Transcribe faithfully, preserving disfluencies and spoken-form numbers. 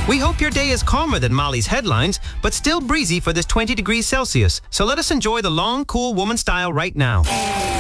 We hope your day is calmer than Molly's headlines, but still breezy for this twenty degrees Celsius. So let us enjoy the long, cool woman style right now.